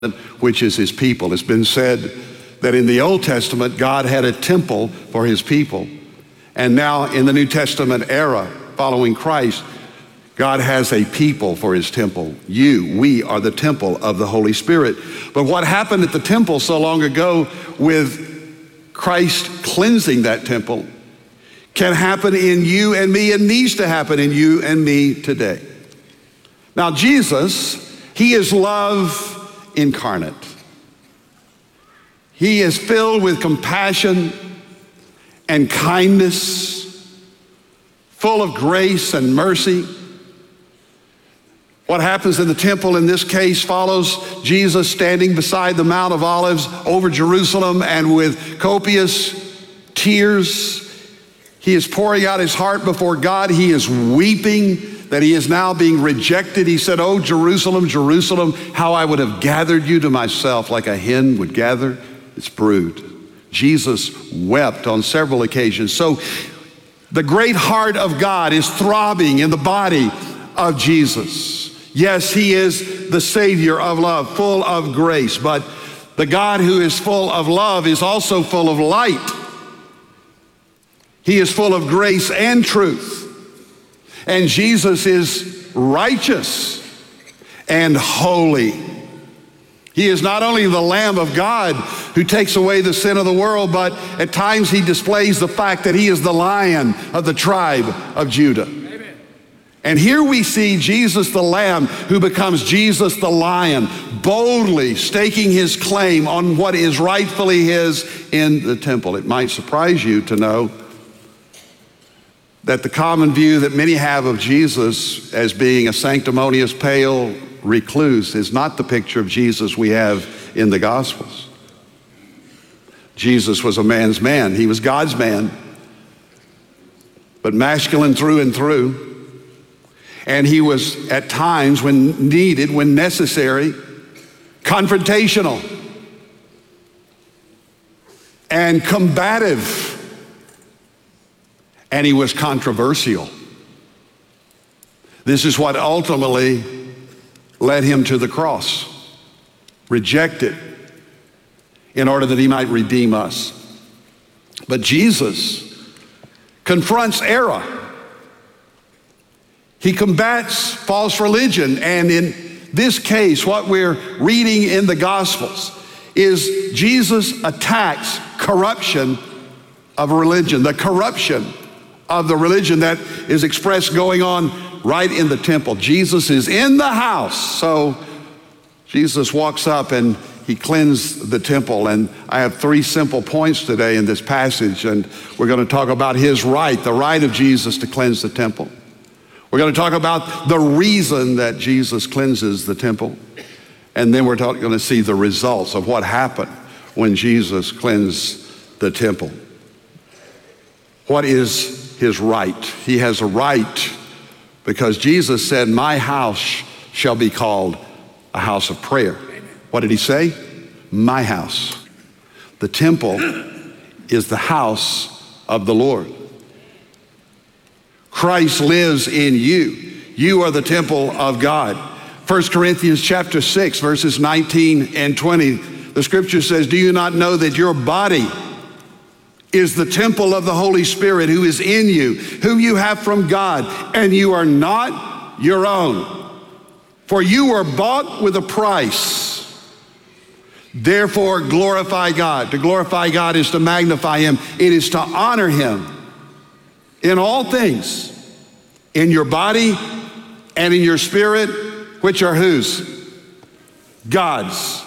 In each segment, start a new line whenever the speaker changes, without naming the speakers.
which is his people. It's been said that in the Old Testament, God had a temple for his people. And now in the New Testament era, following Christ, God has a people for his temple. We are the temple of the Holy Spirit. But what happened at the temple so long ago with Christ cleansing that temple can happen in you and me and needs to happen in you and me today. Now Jesus, he is love incarnate. He is filled with compassion and kindness, full of grace and mercy. What happens in the temple in this case follows Jesus standing beside the Mount of Olives over Jerusalem, and with copious tears, he is pouring out his heart before God. He is weeping that he is now being rejected. He said, "Oh, Jerusalem, Jerusalem, how I would have gathered you to myself like a hen would gather its brood." Jesus wept on several occasions. So the great heart of God is throbbing in the body of Jesus. Yes, he is the Savior of love, full of grace, but the God who is full of love is also full of light. He is full of grace and truth. And Jesus is righteous and holy. He is not only the Lamb of God who takes away the sin of the world, but at times he displays the fact that he is the Lion of the tribe of Judah. Amen. And here we see Jesus the Lamb who becomes Jesus the Lion, boldly staking his claim on what is rightfully his in the temple. It might surprise you to know that the common view that many have of Jesus as being a sanctimonious, pale recluse is not the picture of Jesus we have in the Gospels. Jesus was a man's man. He was God's man, but masculine through and through. And he was at times, when needed, when necessary, confrontational and combative. And he was controversial. This is what ultimately led him to the cross, rejected in order that he might redeem us. But Jesus confronts error. He combats false religion. And in this case, what we're reading in the Gospels is Jesus attacks corruption of religion, the corruption of the religion that is expressed going on right in the temple. Jesus is in the house. So Jesus walks up and he cleansed the temple. And I have three simple points today in this passage. And we're going to talk about his right, the right of Jesus to cleanse the temple. We're going to talk about the reason that Jesus cleanses the temple. And then we're going to see the results of what happened when Jesus cleansed the temple. What is his right? He has a right because Jesus said, "My house shall be called a house of prayer." What did he say? My house. The temple is the house of the Lord. Christ lives in you. You are the temple of God. 1 Corinthians chapter 6, verses 19 and 20, the scripture says, "Do you not know that your body is the temple of the Holy Spirit who is in you, whom you have from God, and you are not your own? For you were bought with a price. Therefore glorify God." To glorify God is to magnify him. It is to honor him in all things, in your body and in your spirit, which are whose? God's.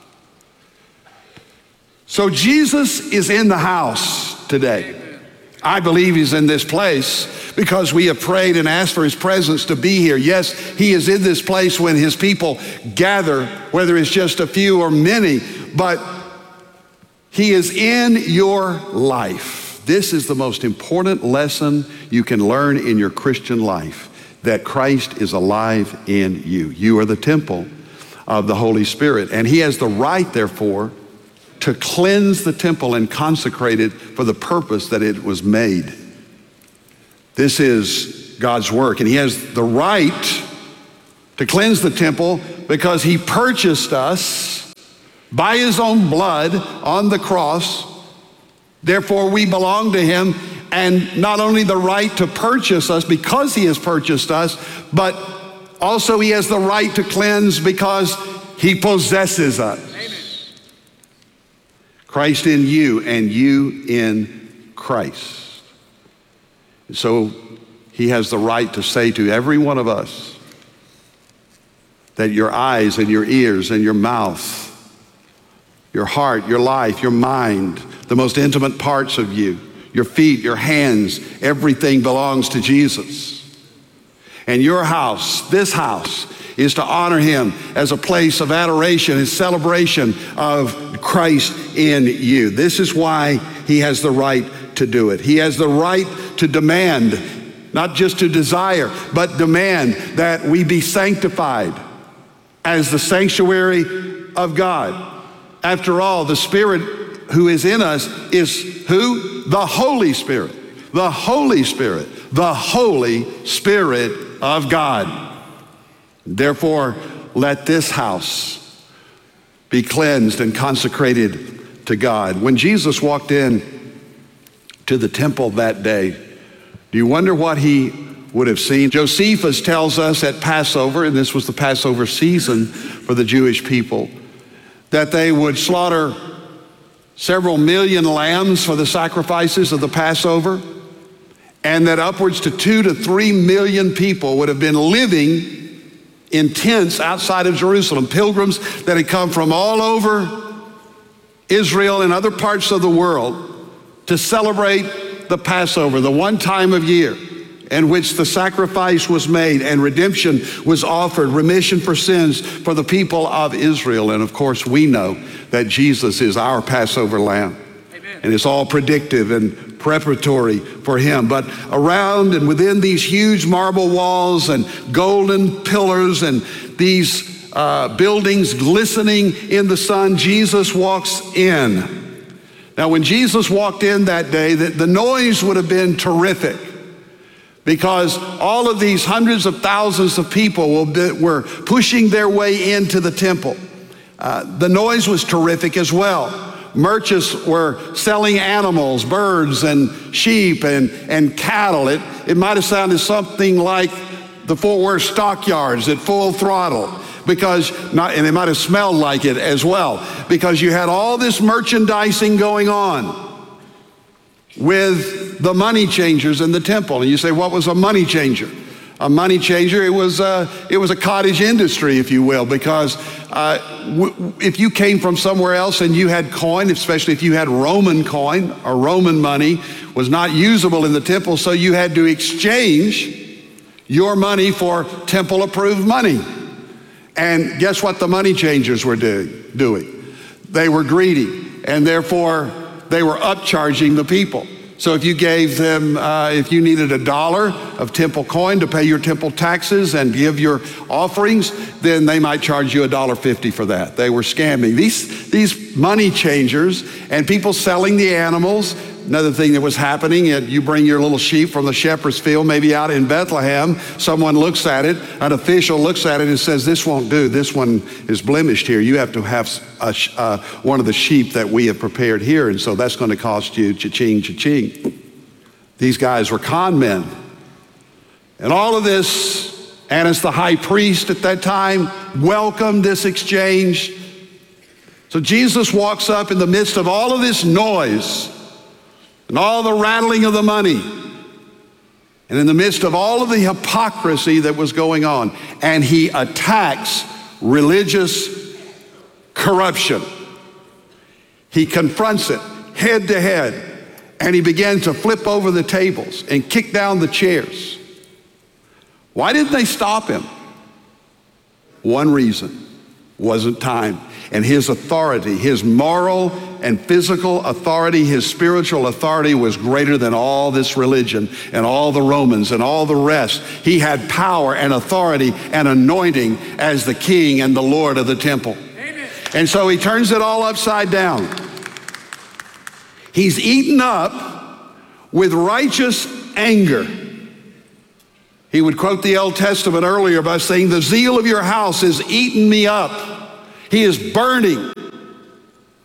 So Jesus is in the house today. I believe he's in this place because we have prayed and asked for his presence to be here. Yes, he is in this place when his people gather, whether it's just a few or many, but he is in your life. This is the most important lesson you can learn in your Christian life, that Christ is alive in you. You are the temple of the Holy Spirit, and he has the right, therefore, to cleanse the temple and consecrate it for the purpose that it was made. This is God's work, and he has the right to cleanse the temple because he purchased us by his own blood on the cross. Therefore, we belong to him, and not only the right to purchase us because he has purchased us, but also he has the right to cleanse because he possesses us. Amen. Christ in you and you in Christ. So he has the right to say to every one of us that your eyes and your ears and your mouth, your heart, your life, your mind, the most intimate parts of you, your feet, your hands, everything belongs to Jesus. And your house, this house, is to honor him as a place of adoration and celebration of Christ in you. This is why he has the right to do it. He has the right to demand, not just to desire, but demand that we be sanctified as the sanctuary of God. After all, the Spirit who is in us is who? The Holy Spirit. The Holy Spirit. The Holy Spirit of God. Therefore, let this house be cleansed and consecrated to God. When Jesus walked in to the temple that day, do you wonder what he would have seen? Josephus tells us at Passover, and this was the Passover season for the Jewish people, that they would slaughter several million lambs for the sacrifices of the Passover, and that upwards to 2 to 3 million people would have been living in tents outside of Jerusalem, pilgrims that had come from all over Israel and other parts of the world to celebrate the Passover, the one time of year in which the sacrifice was made and redemption was offered, remission for sins for the people of Israel. And of course, we know that Jesus is our Passover lamb. Amen. And it's all predictive and preparatory for him. But around and within these huge marble walls and golden pillars and these buildings glistening in the sun, Jesus walks in. Now, when Jesus walked in that day, the noise would have been terrific, because all of these hundreds of thousands of people were pushing their way into the temple. The noise was terrific as well. Merchants were selling animals, birds and sheep and cattle. It might have sounded something like the Fort Worth stockyards at full throttle, and it might have smelled like it as well, because you had all this merchandising going on with the money changers in the temple. And you say, what was a money changer? A money changer, it was a cottage industry, if you will, because if you came from somewhere else and you had coin, especially if you had Roman coin or Roman money, was not usable in the temple, so you had to exchange your money for temple-approved money. And guess what the money changers were doing? They were greedy, and therefore they were upcharging the people. So if you gave them, if you needed $1 of temple coin to pay your temple taxes and give your offerings, then they might charge you $1.50 for that. They were scamming. These money changers and people selling the animals. Another thing that was happening, you bring your little sheep from the shepherd's field, maybe out in Bethlehem, someone looks at it, an official looks at it and says, this won't do, this one is blemished here. You have to have one of the sheep that we have prepared here, and so that's going to cost you cha-ching, cha-ching. These guys were con men. And all of this, Annas the high priest at that time, welcomed this exchange. So Jesus walks up in the midst of all of this noise and all the rattling of the money, and in the midst of all of the hypocrisy that was going on, and he attacks religious corruption. He confronts it head to head, and he began to flip over the tables and kick down the chairs. Why didn't they stop him? One reason: wasn't time. And his authority, his moral and physical authority, his spiritual authority was greater than all this religion and all the Romans and all the rest. He had power and authority and anointing as the king and the Lord of the temple. Amen. And so he turns it all upside down. He's eaten up with righteous anger. He would quote the Old Testament earlier by saying, the zeal of your house has eaten me up. He is burning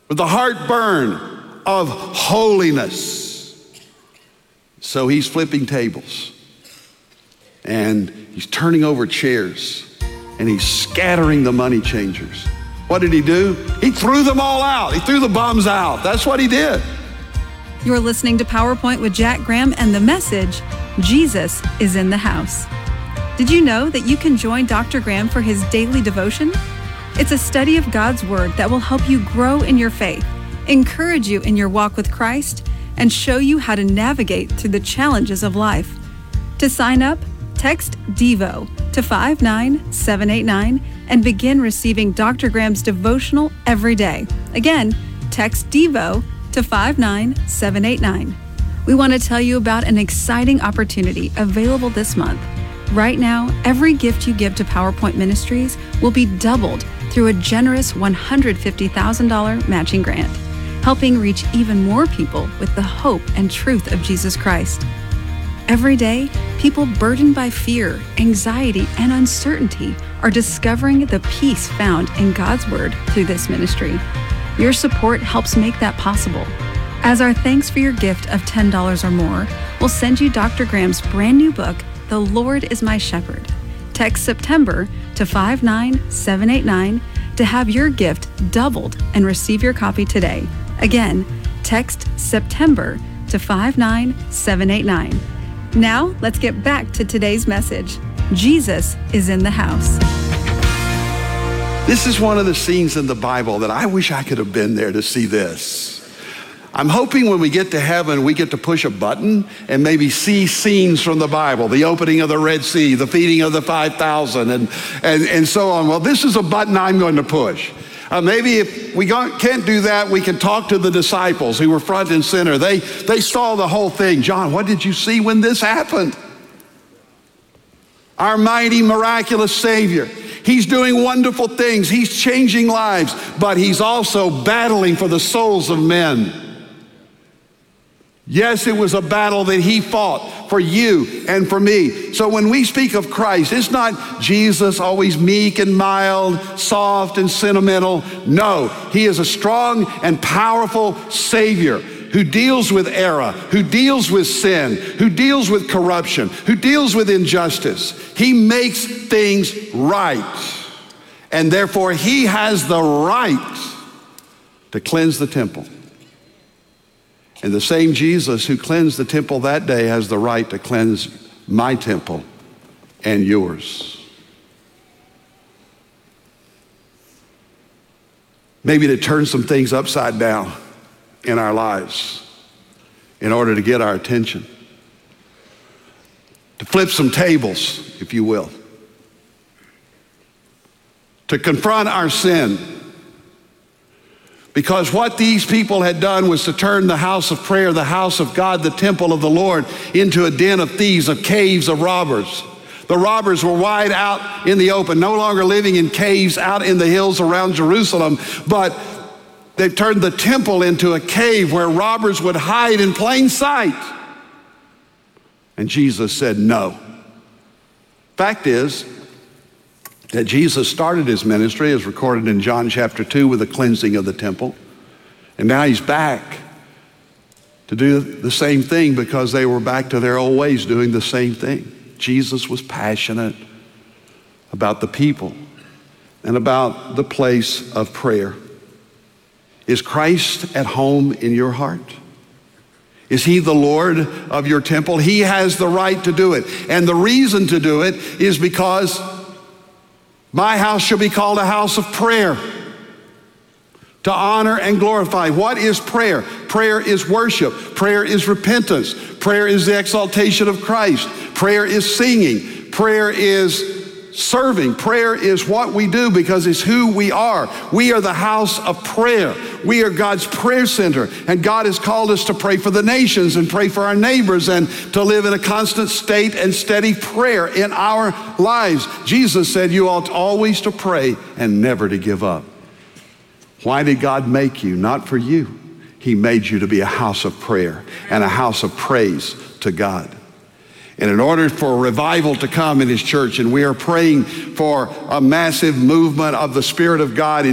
with the heartburn of holiness. So he's flipping tables, and he's turning over chairs, and he's scattering the money changers. What did he do? He threw them all out. He threw the bums out. That's what he did.
You're listening to PowerPoint with Jack Graham and the message, Jesus is in the house. Did you know that you can join Dr. Graham for his daily devotion? It's a study of God's Word that will help you grow in your faith, encourage you in your walk with Christ, and show you how to navigate through the challenges of life. To sign up, text DEVO to 59789 and begin receiving Dr. Graham's devotional every day. Again, text DEVO to 59789. We want to tell you about an exciting opportunity available this month. Right now, every gift you give to PowerPoint Ministries will be doubled through a generous $150,000 matching grant, helping reach even more people with the hope and truth of Jesus Christ. Every day, people burdened by fear, anxiety, and uncertainty are discovering the peace found in God's Word through this ministry. Your support helps make that possible. As our thanks for your gift of $10 or more, we'll send you Dr. Graham's brand new book, The Lord is My Shepherd. Text September to 59789 to have your gift doubled and receive your copy today. Again, text September to 59789. Now, let's get back to today's message. Jesus is in the house.
This is one of the scenes in the Bible that I wish I could have been there to see this. I'm hoping when we get to heaven, we get to push a button and maybe see scenes from the Bible, the opening of the Red Sea, the feeding of the 5,000, and so on. Well, this is a button I'm going to push. Maybe if we can't do that, we can talk to the disciples who were front and center. They saw the whole thing. John, what did you see when this happened? Our mighty, miraculous Savior. He's doing wonderful things. He's changing lives, but he's also battling for the souls of men. Yes, it was a battle that he fought for you and for me. So when we speak of Christ, it's not Jesus always meek and mild, soft and sentimental. No, he is a strong and powerful Savior who deals with error, who deals with sin, who deals with corruption, who deals with injustice. He makes things right. And therefore, he has the right to cleanse the temple. And the same Jesus who cleansed the temple that day has the right to cleanse my temple and yours. Maybe to turn some things upside down in our lives in order to get our attention. To flip some tables, if you will. To confront our sin. Because what these people had done was to turn the house of prayer, the house of God, the temple of the Lord, into a den of thieves, of caves of robbers. The robbers were wide out in the open, no longer living in caves out in the hills around Jerusalem, but they've turned the temple into a cave where robbers would hide in plain sight. And Jesus said no. Fact is that Jesus started his ministry, as recorded in John chapter 2, with the cleansing of the temple. And now he's back to do the same thing because they were back to their old ways doing the same thing. Jesus was passionate about the people and about the place of prayer. Is Christ at home in your heart? Is he the Lord of your temple? He has the right to do it. And the reason to do it is because my house shall be called a house of prayer, to honor and glorify. What is prayer? Prayer is worship. Prayer is repentance. Prayer is the exaltation of Christ. Prayer is singing. Prayer is serving. Prayer is what we do because it's who we are. We are the house of prayer. We are God's prayer center, and God has called us to pray for the nations and pray for our neighbors and to live in a constant state and steady prayer in our lives. Jesus said you ought always to pray and never to give up. Why did God make you? Not for you. He made you to be a house of prayer and a house of praise to God. And in order for revival to come in his church, and we are praying for a massive movement of the Spirit of God in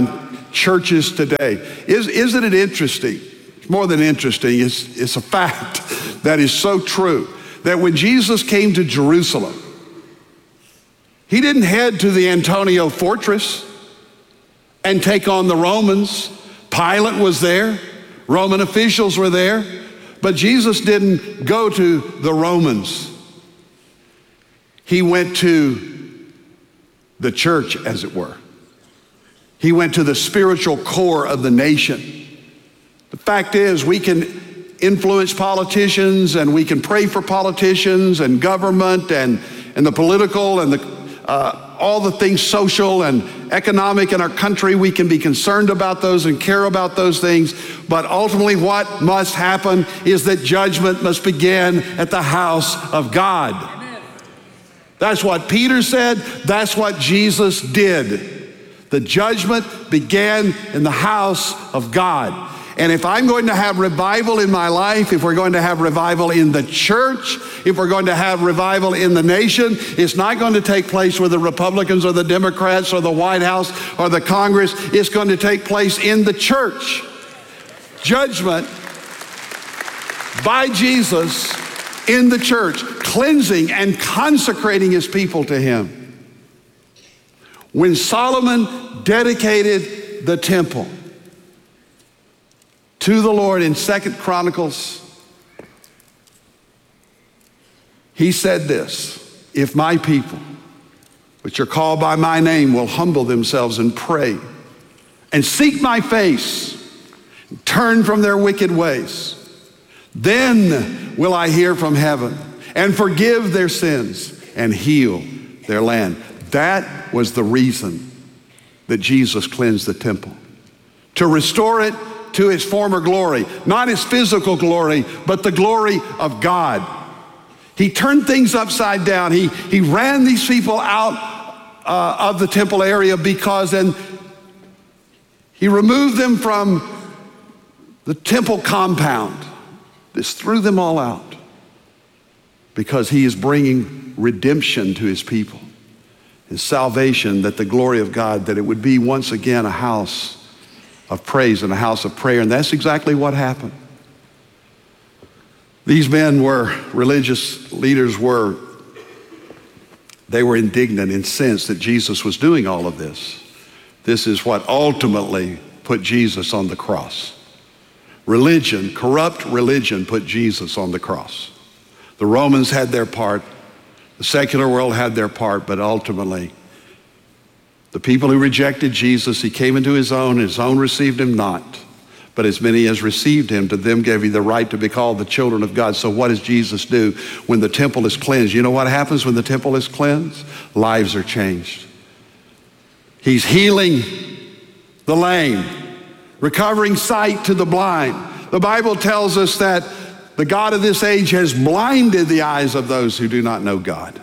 churches today. Isn't it interesting? It's more than interesting. It's a fact that is so true that when Jesus came to Jerusalem, he didn't head to the Antonia fortress and take on the Romans. Pilate was there. Roman officials were there. But Jesus didn't go to the Romans. He went to the church, as it were. He went to the spiritual core of the nation. The fact is, we can influence politicians, and we can pray for politicians and government and the political and all the things social and economic in our country. We can be concerned about those and care about those things. But ultimately what must happen is that judgment must begin at the house of God. Amen. That's what Peter said. That's what Jesus did. The judgment began in the house of God. And if I'm going to have revival in my life, if we're going to have revival in the church, if we're going to have revival in the nation, it's not going to take place with the Republicans or the Democrats or the White House or the Congress. It's going to take place in the church. Judgment by Jesus in the church, cleansing and consecrating his people to him. When Solomon dedicated the temple to the Lord in 2 Chronicles, he said this: if my people, which are called by my name, will humble themselves and pray and seek my face, and turn from their wicked ways, then will I hear from heaven and forgive their sins and heal their land. That was the reason that Jesus cleansed the temple, to restore it to its former glory, not its physical glory, but the glory of God. He turned things upside down. He ran these people out of the temple area because then he removed them from the temple compound. Just threw them all out because he is bringing redemption to his people, his salvation, that the glory of God, that it would be once again a house of praise and a house of prayer. And that's exactly what happened. These men were, religious leaders were, they were indignant, incensed that Jesus was doing all of this. This is what ultimately put Jesus on the cross. Religion, corrupt religion, put Jesus on the cross. The Romans had their part, the secular world had their part, but ultimately the people who rejected Jesus, he came into his own received him not. But as many as received him, to them gave he the right to be called the children of God. So what does Jesus do when the temple is cleansed? You know what happens when the temple is cleansed? Lives are changed. He's healing the lame, recovering sight to the blind. The Bible tells us that the God of this age has blinded the eyes of those who do not know God.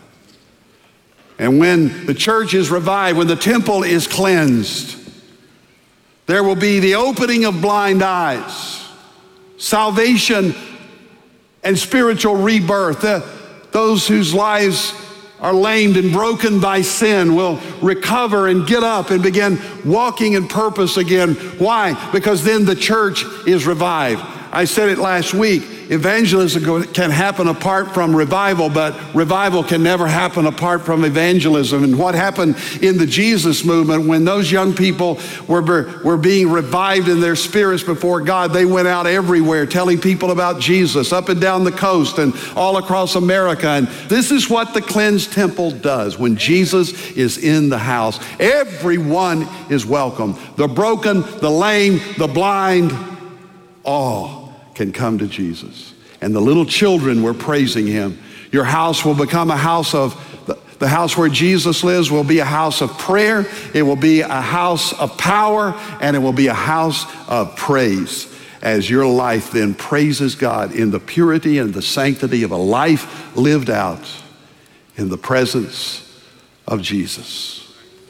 And when the church is revived, when the temple is cleansed, there will be the opening of blind eyes, salvation and spiritual rebirth. Those whose lives are lamed and broken by sin will recover and get up and begin walking in purpose again. Why? Because then the church is revived. I said it last week. Evangelism can happen apart from revival, but revival can never happen apart from evangelism. And what happened in the Jesus movement, when those young people were being revived in their spirits before God, they went out everywhere telling people about Jesus, up and down the coast and all across America. And this is what the cleansed temple does. When Jesus is in the house, everyone is welcome. The broken, the lame, the blind, all can come to Jesus. And the little children were praising him. Your house will become a house of, the house where Jesus lives will be a house of prayer. It will be a house of power, and it will be a house of praise as your life then praises God in the purity and the sanctity of a life lived out in the presence of Jesus.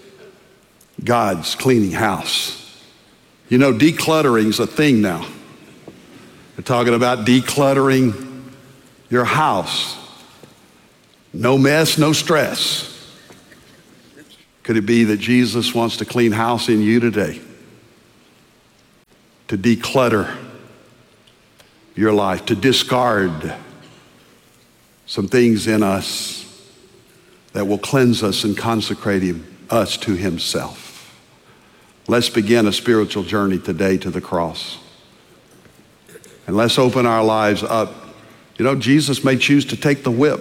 God's cleaning house. You know, decluttering's a thing now. We're talking about decluttering your house. No mess, no stress. Could it be that Jesus wants to clean house in you today? to declutter your life, to discard some things in us that will cleanse us and consecrate us to himself. Let's begin a spiritual journey today to the cross. And let's open our lives up. You know, Jesus may choose to take the whip.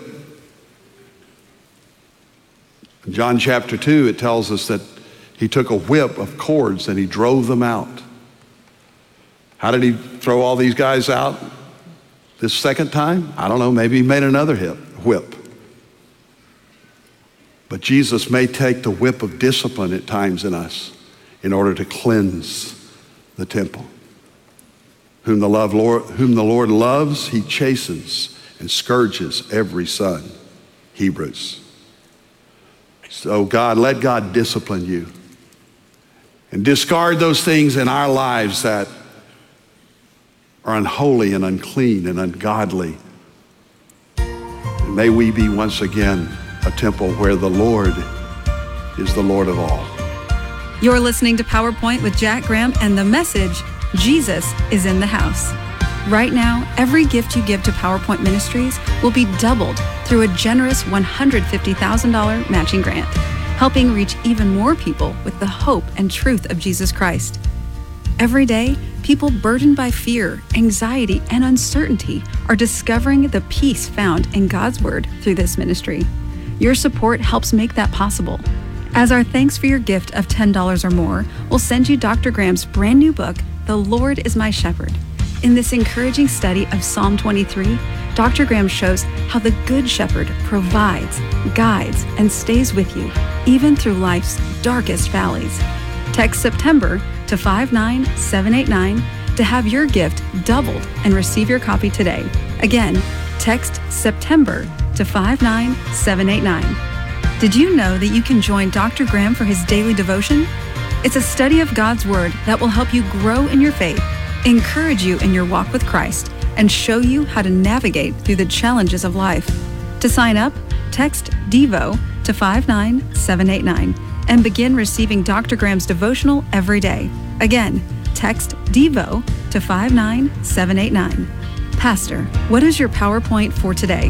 In John chapter 2, it tells us that he took a whip of cords and he drove them out. How did he throw all these guys out this second time? I don't know, maybe he made another whip. But Jesus may take the whip of discipline at times in us in order to cleanse the temple. Whom the Lord loves, he chastens and scourges every son. Hebrews. So God, let God discipline you and discard those things in our lives that are unholy and unclean and ungodly. And may we be once again a temple where the Lord is the Lord of all.
You're listening to PowerPoint with Jack Graham and the message, Jesus is in the house. Right now, every gift you give to PowerPoint Ministries will be doubled through a generous $150,000 matching grant, helping reach even more people with the hope and truth of Jesus Christ. Every day, people burdened by fear, anxiety, and uncertainty are discovering the peace found in God's Word through this ministry. Your support helps make that possible. As our thanks for your gift of $10 or more, we'll send you Dr. Graham's brand new book, The Lord is My Shepherd. In this encouraging study of Psalm 23, Dr. Graham shows how the Good Shepherd provides, guides, and stays with you, even through life's darkest valleys. Text September to 59789 to have your gift doubled and receive your copy today. Again, text September to 59789. Did you know that you can join Dr. Graham for his daily devotion? It's a study of God's Word that will help you grow in your faith, encourage you in your walk with Christ, and show you how to navigate through the challenges of life. To sign up, text DEVO to 59789 and begin receiving Dr. Graham's devotional every day. Again, text DEVO to 59789. Pastor, what is your PowerPoint for today?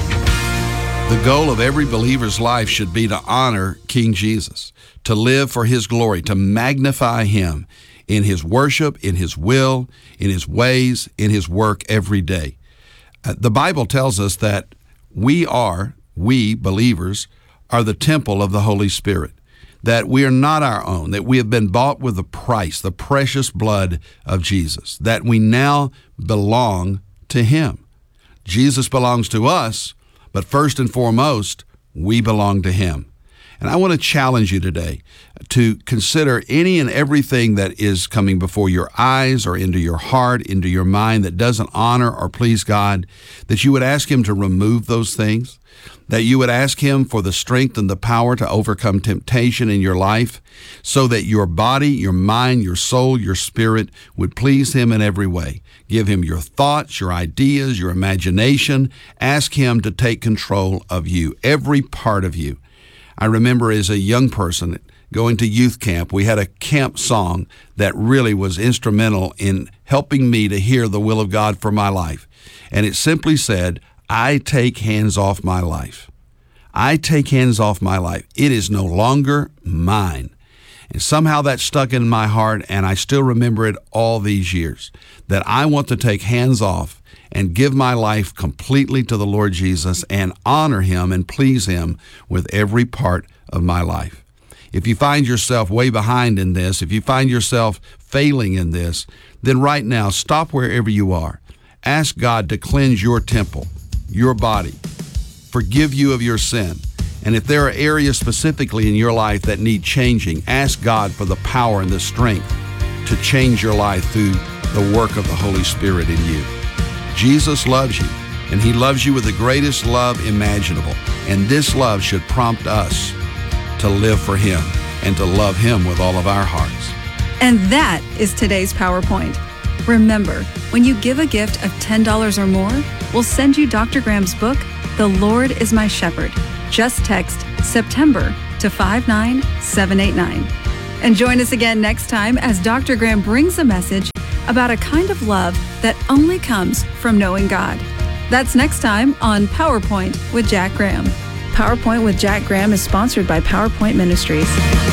The goal of every believer's life should be to honor King Jesus, to live for his glory, to magnify him in his worship, in his will, in his ways, in his work every day. The Bible tells us that we believers, are the temple of the Holy Spirit, that we are not our own, that we have been bought with a price, the precious blood of Jesus, that we now belong to him. Jesus belongs to us, but first and foremost, we belong to him. And I want to challenge you today to consider any and everything that is coming before your eyes or into your heart, into your mind that doesn't honor or please God, that you would ask him to remove those things, that you would ask him for the strength and the power to overcome temptation in your life so that your body, your mind, your soul, your spirit would please him in every way. Give him your thoughts, your ideas, your imagination. Ask him to take control of you, every part of you. I remember as a young person going to youth camp, we had a camp song that really was instrumental in helping me to hear the will of God for my life. And it simply said, I take hands off my life. I take hands off my life. It is no longer mine. And somehow that stuck in my heart, and I still remember it all these years, that I want to take hands off and give my life completely to the Lord Jesus and honor him and please him with every part of my life. If you find yourself way behind in this, if you find yourself failing in this, then right now, stop wherever you are. Ask God to cleanse your temple, your body, forgive you of your sin. And if there are areas specifically in your life that need changing, ask God for the power and the strength to change your life through the work of the Holy Spirit in you. Jesus loves you, and he loves you with the greatest love imaginable. And this love should prompt us to live for him and to love him with all of our hearts.
And that is today's PowerPoint. Remember, when you give a gift of $10 or more, we'll send you Dr. Graham's book, The Lord is My Shepherd. Just text September to 59789. And join us again next time as Dr. Graham brings a message about a kind of love that only comes from knowing God. That's next time on PowerPoint with Jack Graham. PowerPoint with Jack Graham is sponsored by PowerPoint Ministries.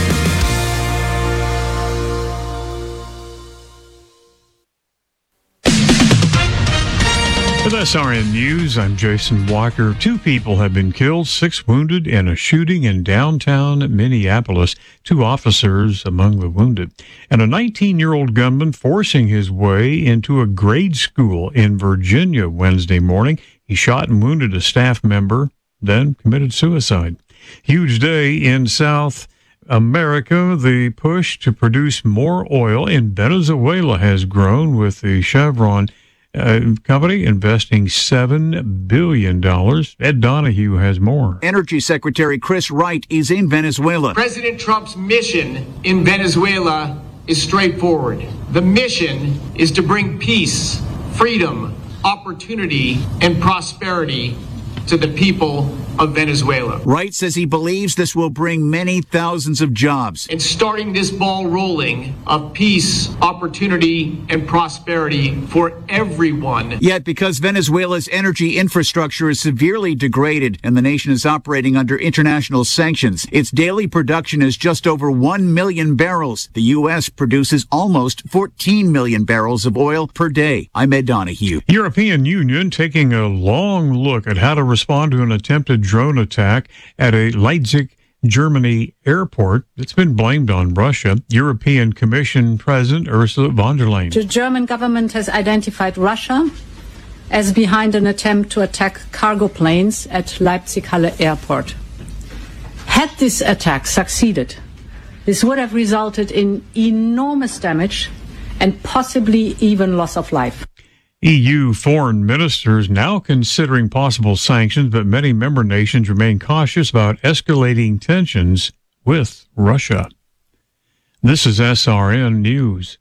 With SRN News, I'm Jason Walker. 2 people have been killed, 6 wounded in a shooting in downtown Minneapolis. 2 officers among the wounded. And a 19-year-old gunman forcing his way into a grade school in Virginia Wednesday morning. He shot and wounded a staff member, then committed suicide. Huge day in South America. The push to produce more oil in Venezuela has grown, with the Chevron company investing $7 billion. Ed Donahue has more.
Energy Secretary Chris Wright is in Venezuela.
President Trump's mission in Venezuela is straightforward. The mission is to bring peace, freedom, opportunity, and prosperity to the people of Venezuela.
Wright says he believes this will bring many thousands of jobs.
And starting this ball rolling of peace, opportunity, and prosperity for everyone.
Yet, because Venezuela's energy infrastructure is severely degraded and the nation is operating under international sanctions, its daily production is just over 1 million barrels. The U.S. produces almost 14 million barrels of oil per day. I'm Ed Donahue.
European Union taking a long look at how to respond to an attempted drone attack at a Leipzig, Germany airport that's been blamed on Russia. European Commission President Ursula von der Leyen.
The German government has identified Russia as behind an attempt to attack cargo planes at Leipzig-Halle Airport. Had this attack succeeded, this would have resulted in enormous damage and possibly even loss of life.
EU foreign ministers now considering possible sanctions, but many member nations remain cautious about escalating tensions with Russia. This is SRN News.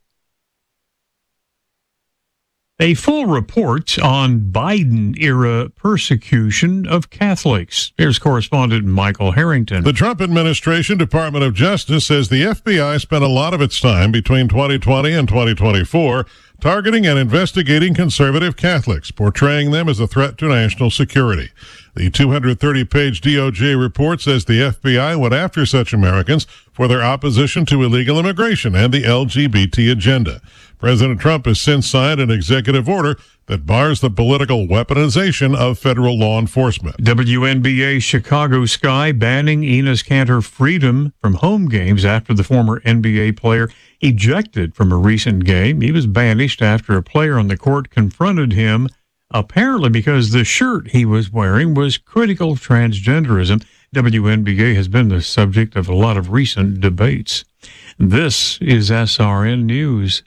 A full report on Biden-era persecution of Catholics. Here's correspondent Michael Harrington.
The Trump administration Department of Justice says the FBI spent a lot of its time between 2020 and 2024 targeting and investigating conservative Catholics, portraying them as a threat to national security. The 230-page DOJ report says the FBI went after such Americans for their opposition to illegal immigration and the LGBT agenda. President Trump has since signed an executive order that bars the political weaponization of federal law enforcement.
WNBA Chicago Sky banning Enes Kanter Freedom from home games after the former NBA player ejected from a recent game. He was banished after a player on the court confronted him, apparently because the shirt he was wearing was critical of transgenderism. WNBA has been the subject of a lot of recent debates. This is SRN News.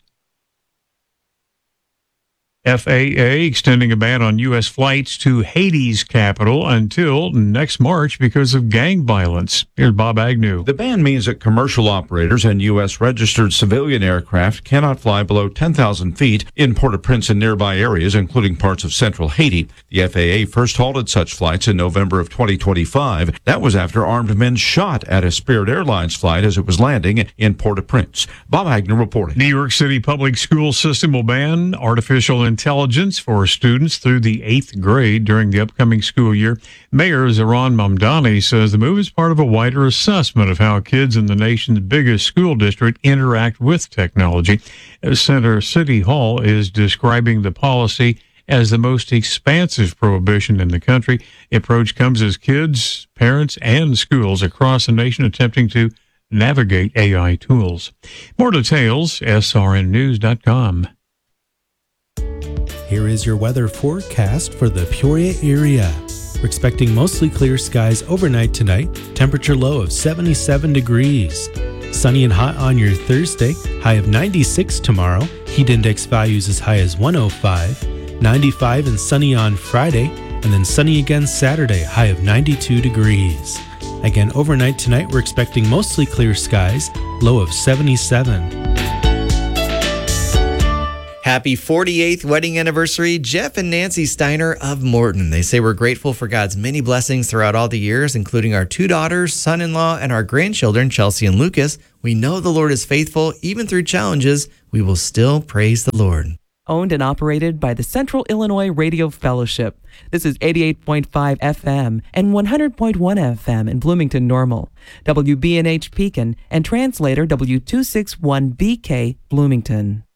FAA extending a ban on U.S. flights to Haiti's capital until next March because of gang violence. Here's Bob Agnew.
The ban means that commercial operators and U.S. registered civilian aircraft cannot fly below 10,000 feet in Port-au-Prince and nearby areas, including parts of central Haiti. The FAA first halted such flights in November of 2025. That was after armed men shot at a Spirit Airlines flight as it was landing in Port-au-Prince. Bob Agnew reporting.
New York City public school system will ban artificial intelligence for students through the 8th grade during the upcoming school year. Mayor Zohran Mamdani says the move is part of a wider assessment of how kids in the nation's biggest school district interact with technology. Center City Hall is describing the policy as the most expansive prohibition in the country. The approach comes as kids, parents, and schools across the nation attempting to navigate AI tools. More details, srnnews.com.
Here is your weather forecast for the Peoria area. We're expecting mostly clear skies overnight tonight, temperature low of 77 degrees. Sunny and hot on your Thursday, high of 96 tomorrow, heat index values as high as 105, 95 and sunny on Friday, and then sunny again Saturday, high of 92 degrees. Again, overnight tonight, we're expecting mostly clear skies, low of 77.
Happy 48th wedding anniversary, Jeff and Nancy Steiner of Morton. They say we're grateful for God's many blessings throughout all the years, including our 2 daughters, son-in-law, and our grandchildren, Chelsea and Lucas. We know the Lord is faithful. Even through challenges, we will still praise the Lord.
Owned and operated by the Central Illinois Radio Fellowship. This is 88.5 FM and 100.1 FM in Bloomington Normal, WBNH Pekin, and translator W261BK Bloomington.